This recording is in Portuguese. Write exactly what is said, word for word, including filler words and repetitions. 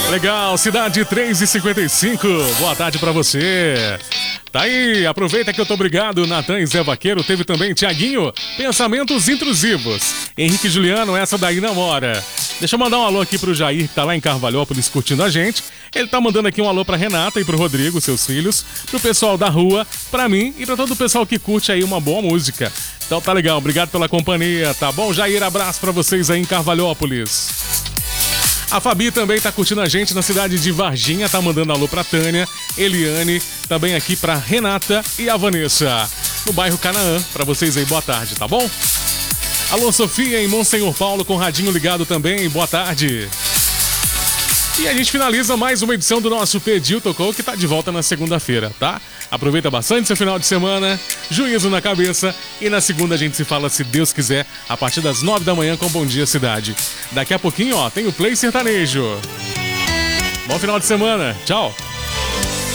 Legal, cidade três e cinquenta e cinco. Boa tarde pra você. Tá aí, aproveita que eu tô obrigado. Natan e Zé Vaqueiro, teve também Tiaguinho, Pensamentos Intrusivos. Henrique e Juliano, essa daí namora. Deixa eu mandar um alô aqui pro Jair, que tá lá em Carvalhópolis curtindo a gente. Ele tá mandando aqui um alô pra Renata e pro Rodrigo, seus filhos, pro pessoal da rua, pra mim e pra todo o pessoal que curte aí uma boa música. Então tá legal, obrigado pela companhia, tá bom? Jair, abraço pra vocês aí em Carvalhópolis. A Fabi também tá curtindo a gente na cidade de Varginha, tá mandando alô pra Tânia, Eliane, também aqui pra Renata e a Vanessa, no bairro Canaã, pra vocês aí, boa tarde, tá bom? Alô, Sofia em Monsenhor Paulo, com o radinho ligado também, boa tarde. E a gente finaliza mais uma edição do nosso Pediu Tocou, que tá de volta na segunda-feira, tá? Aproveita bastante seu final de semana, juízo na cabeça, e na segunda a gente se fala, se Deus quiser, a partir das nove da manhã com Bom Dia Cidade. Daqui a pouquinho, ó, tem o Play Sertanejo. Bom final de semana, tchau!